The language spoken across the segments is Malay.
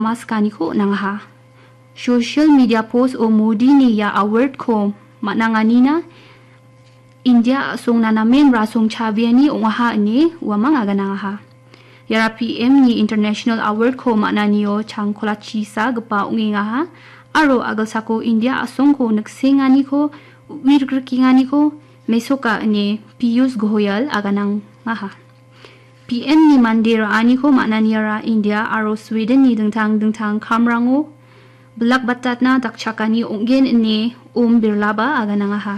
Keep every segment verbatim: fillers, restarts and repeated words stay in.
maskani ko nang ha. Social media post o modi ni ya award ko manangani na India song nanamen rasong chabiani o ha ni wa mga ganang ha. Yara P M ni International Award ko mananiyo chang kolachi sa gapa ungi nga ha. Aro agal sako India asong ko nagsingani ko wirgirkingani ko mesoka ni Piyush Goyal aganang nga ha. P M ni Mandira ani ko mananiyara India aro Sweden ni dengtang dengtang kamrango belak batat na dakchakani ungen ni um birlaba aganang nga ha.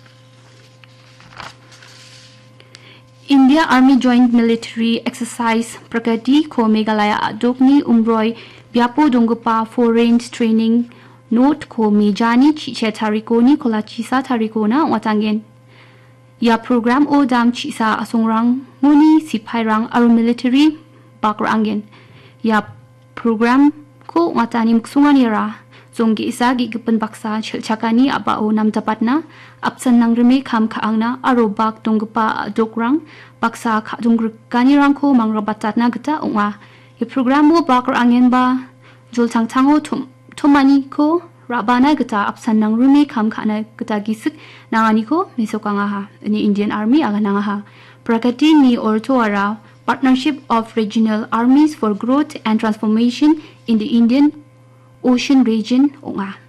India Army Joint Military Exercise Prakati ko Meghalaya adokni umroy biapo dongpa foreign training note ko mejani chiche tariko ni kolachisa tariko na watangen ya program o dam chisa asongrang ngoni sipairang aru military bakrangen ya program ko watani muksunganira zonggi isa gi gipen baksa chakani aba o nam dapatna apsan nang rime kham khaangna aro bak dongpa dokrang baksa kha donggrkani rangko mangrabatatna gita onga ye program o bakrangen ba julchang chango thum thomani ko rabana gita apsan nang rime kham khana gita gisik nangani ko mesokanga ha ni Indian Army aga nanga ha prakati ni ortoara Partnership of Regional Armies for Growth and Transformation in the Indian Ocean Region onga